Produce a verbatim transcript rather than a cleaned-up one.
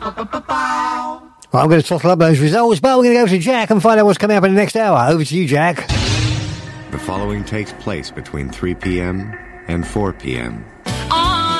Right, I'm going to tottle up those results, but we're going to go to Jack and find out what's coming up in the next hour. Over to you, Jack. The following takes place between three p.m. and four p.m.